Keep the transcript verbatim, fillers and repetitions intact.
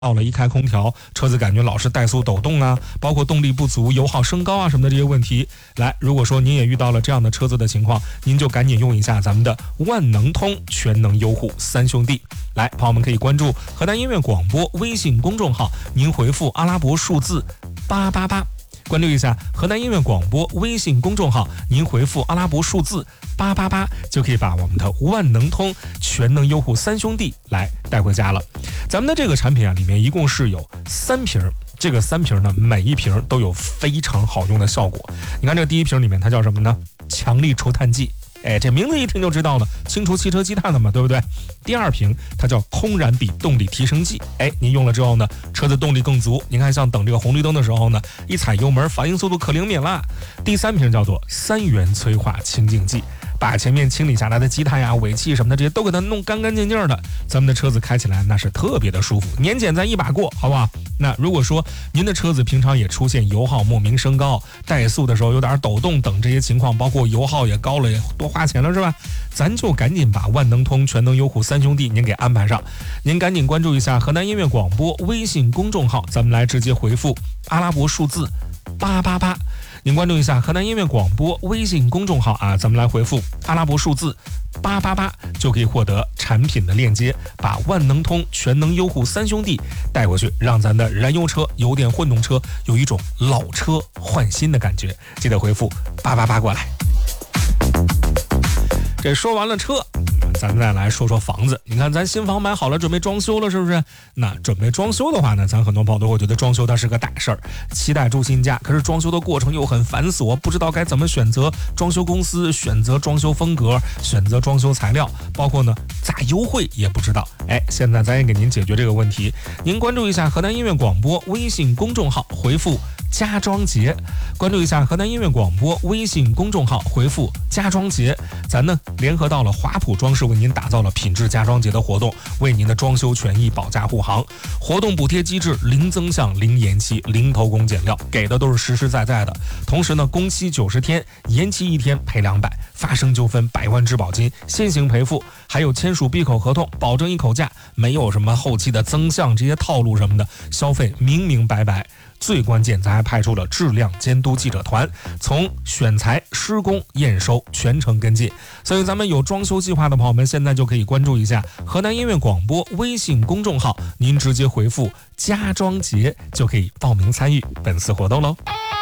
到了一开空调，车子感觉老是怠速抖动啊，包括动力不足、油耗升高啊什么的这些问题。来，如果说您也遇到了这样的车子的情况，您就赶紧用一下咱们的万能通全能优护三兄弟。来，朋友们可以关注河南音乐广播微信公众号，您回复阿拉伯数字八八八。关注一下河南音乐广播微信公众号，您回复阿拉伯数字八八八，就可以把我们的万能通全能优护三兄弟来带回家了。咱们的这个产品啊，里面一共是有三瓶，这个三瓶呢，每一瓶都有非常好用的效果。你看这个第一瓶里面它叫什么呢？强力除碳剂。哎，这名字一听就知道了，清除汽车积碳的嘛，对不对？第二瓶它叫空燃比动力提升剂，哎，您用了之后呢，车子动力更足。您看，像等这个红绿灯的时候呢，一踩油门，反应速度可灵敏了。第三瓶叫做三元催化清净剂，把前面清理下来的积碳呀、尾气什么的这些都给它弄干干净净的，咱们的车子开起来那是特别的舒服，年检咱一把过，好不好？那如果说您的车子平常也出现油耗莫名升高、怠速的时候有点抖动等这些情况，包括油耗也高了，也多花钱了是吧？咱就赶紧把万能通全能优护三兄弟您给安排上，您赶紧关注一下河南音乐广播微信公众号，咱们来直接回复阿拉伯数字八八八。您关注一下河南音乐广播微信公众号啊，咱们来回复阿拉伯数字八八八，就可以获得产品的链接，把万能通全能优护三兄弟带过去，让咱的燃油车、油电混动车有一种老车换新的感觉。记得回复八八八过来。这说完了车，咱们再来说说房子。你看咱新房买好了，准备装修了，是不是？那准备装修的话呢，咱很多朋友都会觉得装修它是个大事儿，期待住新家，可是装修的过程又很繁琐，不知道该怎么选择装修公司，选择装修风格，选择装修材料，包括呢咋优惠也不知道。哎，现在咱也给您解决这个问题。您关注一下河南音乐广播微信公众号，回复家装节，关注一下河南音乐广播微信公众号，回复家装节，咱呢联合到了华普装饰，为您打造了品质家装节的活动，为您的装修权益保驾护航。活动补贴机制零增项、零延期、零偷工减料，给的都是实实在在的。同时呢，工期九十天，延期一天赔两百，发生纠纷百万质保金先行赔付，还有签署闭口合同，保证一口价，没有什么后期的增项这些套路什么的，消费明明白白。最关键，咱还派出了质量监督记者团，从选材、施工、验收全程跟进。所以咱们有装修计划的朋友们，现在就可以关注一下河南音乐广播微信公众号，您直接回复家装节就可以报名参与本次活动喽。